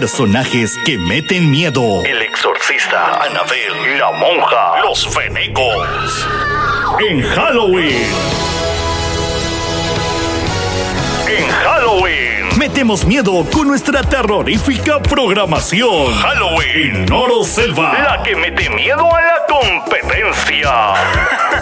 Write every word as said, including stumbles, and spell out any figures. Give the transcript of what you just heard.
Personajes que meten miedo. El exorcista, Annabelle, la monja, los fenecos. En Halloween. En Halloween. Metemos miedo con nuestra terrorífica programación. Halloween. En Oro Selva. La que mete miedo a la competencia.